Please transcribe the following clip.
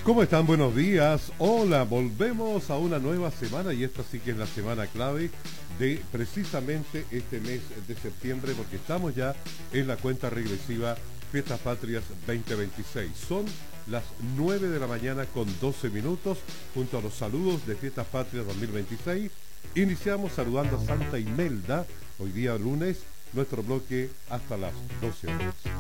¿Cómo están? Buenos días. Hola, volvemos a una nueva semana y esta sí que es la semana clave de precisamente este mes de septiembre porque estamos ya en la cuenta regresiva Fiestas Patrias 2026. Son las 9 de la mañana con 12 minutos junto a los saludos de Fiestas Patrias 2026. Iniciamos saludando a Santa Imelda, hoy día lunes, nuestro bloque hasta las 12 horas.